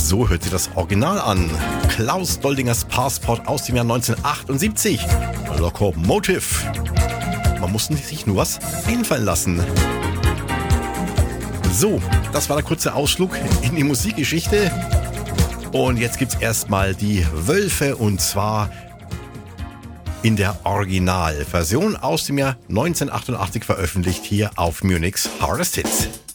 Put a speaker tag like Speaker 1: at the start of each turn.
Speaker 1: So hört sich das Original an. Klaus Doldingers Passport aus dem Jahr 1978. Locomotive. Man musste sich nur was einfallen lassen. So, das war der kurze Ausflug in die Musikgeschichte. Und jetzt gibt's erstmal die Wölfe und zwar in der Originalversion aus dem Jahr 1988 veröffentlicht hier auf Munich's Hardest Hits.